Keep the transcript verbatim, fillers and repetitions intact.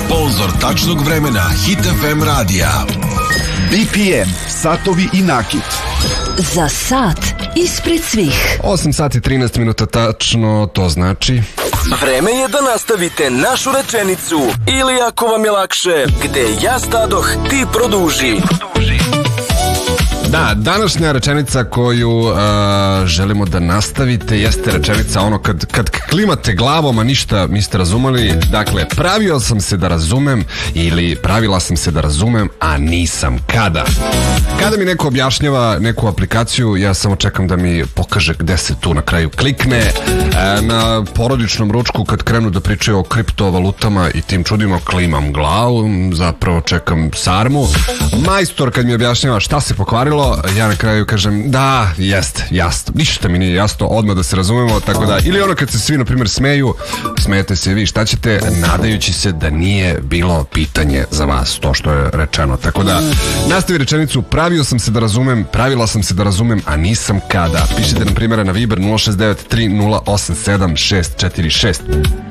Sponzor tačnog vremena Hit F M radija. B P M, satovi i nakit. Za sat ispred svih. osam sati i trinaest minuta tačno, to znači... Vreme je da nastavite našu rečenicu ili ako vam je lakše, gde ja stadoh, ti produži. Da, današnja rečenica koju uh, želimo da nastavite jeste rečenica ono kad, kad klimate glavom, a ništa niste razumeli. Dakle, pravio sam se da razumem ili pravila sam se da razumem, a nisam. Kada? Kada mi neko objašnjava neku aplikaciju, ja samo čekam da mi pokaže gde se tu na kraju klikne. E, na porodičnom ručku kad krenu da pričaju o kriptovalutama i tim čudima, klimam glavom, zapravo čekam sarmu. Majstor kad mi objašnjava šta se pokvarilo, ja na kraju kažem da, jest, jasno, ništa mi nije jasno, odmah da se razumemo, tako da, ili ono kad se svi na primjer smeju, smijete se vi, šta ćete, nadajući se da nije bilo pitanje za vas, to što je rečeno, tako da nastavi rečenicu, pravio sam se da razumem, pravila sam se da razumem, a nisam kada. Pišite na primjer na Viber nula šest devet tri nula osam sedam šest četiri šest.